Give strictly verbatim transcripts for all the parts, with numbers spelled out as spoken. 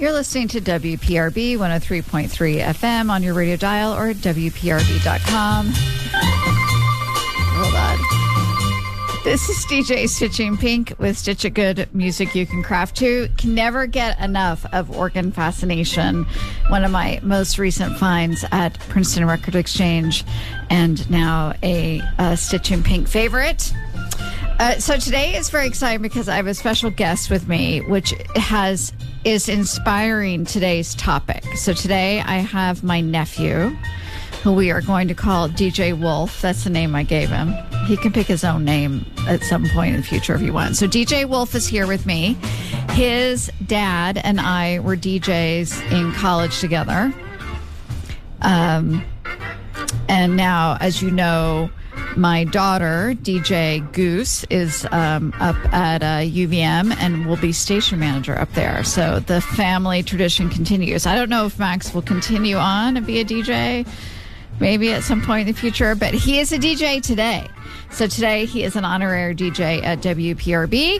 You're listening to W P R B one oh three point three F M on your radio dial or at W P R B dot com. Hold on. This is D J Stitching Pink with Stitch It Good music you can craft to. Can never get enough of Organ Fascination, one of my most recent finds at Princeton Record Exchange, and now a, a Stitching Pink favorite. Uh, so today is very exciting because I have a special guest with me, which has is inspiring today's topic. So today I have my nephew, who we are going to call D J Wolf. That's the name I gave him. He can pick his own name at some point in the future if he wants. So D J Wolf is here with me. His dad and I were D Js in college together. Um, and now, as you know, my daughter, D J Goose, is um, up at uh, U V M and will be station manager up there. So the family tradition continues. I don't know if Max will continue on and be a D J, maybe at some point in the future, but he is a D J today. So today he is an honorary D J at W P R B.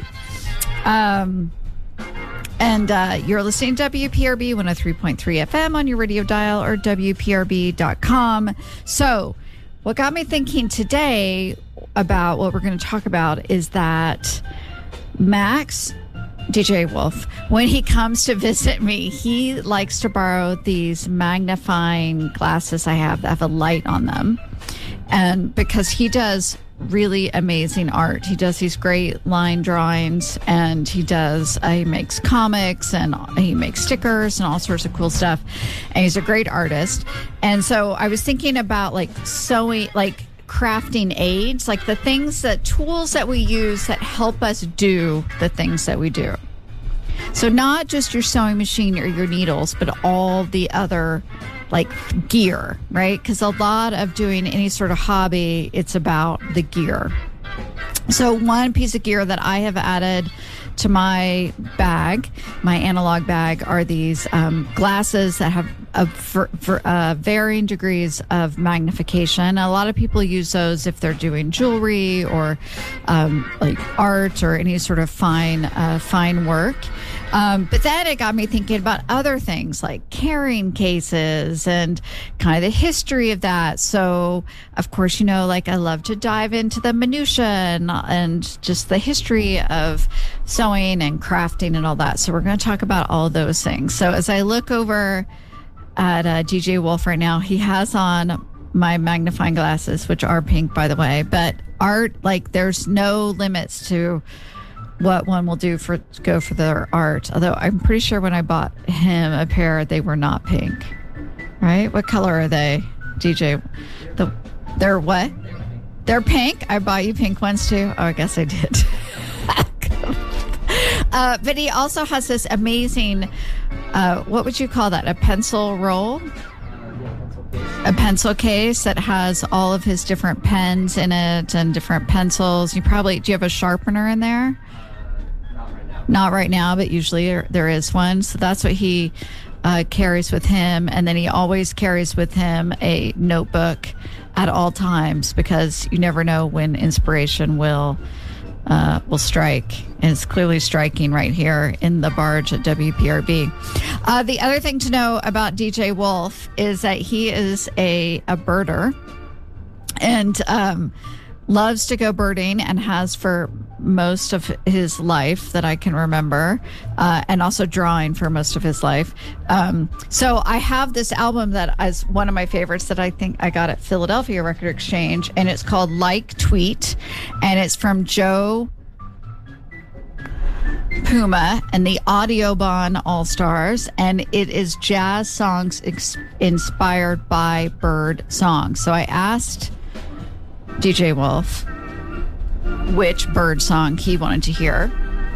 Um, and uh, you're listening to W P R B one oh three point three F M on your radio dial or W P R B dot com. So what got me thinking today about what we're going to talk about is that Max, D J Wolf, when he comes to visit me, he likes to borrow these magnifying glasses I have that have a light on them. And because he does really amazing art. He does these great line drawings, and he does, uh, he makes comics, and he makes stickers and all sorts of cool stuff. And he's a great artist. And so I was thinking about like sewing, like crafting aids, like the things that tools that we use that help us do the things that we do. So not just your sewing machine or your needles, but all the other like gear, right? Because a lot of doing any sort of hobby, it's about the gear. So one piece of gear that I have added to my bag, my analog bag, are these um, glasses that have a, for, for, uh, varying degrees of magnification. A lot of people use those if they're doing jewelry or um, like art or any sort of fine, uh, fine work. Um, but then it got me thinking about other things like carrying cases and kind of the history of that. So, of course, you know, like I love to dive into the minutia and, and just the history of sewing and crafting and all that. So we're going to talk about all of those things. So as I look over at uh, D J Wolf right now, he has on my magnifying glasses, which are pink, by the way. But art, like there's no limits to what one will do for go for their art. Although I'm pretty sure when I bought him a pair, they were not pink. Right? What color are they, D J? The they're what? They're pink. I bought you pink ones too. Oh, I guess I did. uh, but he also has this amazing. Uh, what would you call that? A pencil roll? A pencil case that has all of his different pens in it and different pencils. You probably do you have a sharpener in there? Not right now, but usually there, there is one. So that's what he uh, carries with him. And then he always carries with him a notebook at all times because you never know when inspiration will uh, will strike. And it's clearly striking right here in the barge at W P R B. Uh, the other thing to know about D J Wolf is that he is a, a birder and um, loves to go birding and has for most of his life that I can remember, uh, and also drawing for most of his life. Um, so I have this album that is one of my favorites that I think I got at Philadelphia Record Exchange, and it's called Like Tweet, and it's from Joe Puma and the Audubon All-Stars, and it is jazz songs ex- inspired by bird songs. So I asked D J Wolf which bird song he wanted to hear.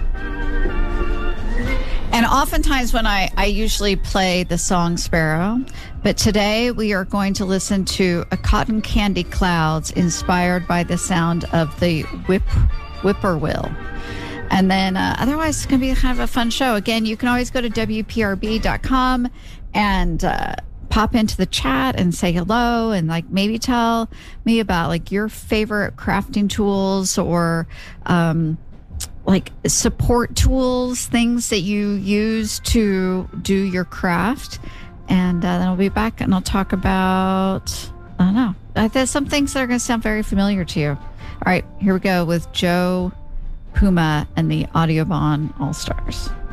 And oftentimes when I, I usually play the song Sparrow, but today we are going to listen to a Cotton Candy Clouds inspired by the sound of the whip whippoorwill. And then uh, otherwise it's going to be kind of a fun show. Again, you can always go to W P R B dot com and uh, pop into the chat and say hello and like maybe tell me about like your favorite crafting tools or um, like support tools, things that you use to do your craft. And uh, then I'll be back and I'll talk about, I don't know, uh, there's some things that are going to sound very familiar to you. All right, here we go with Joe Puma and the Audioban All Stars.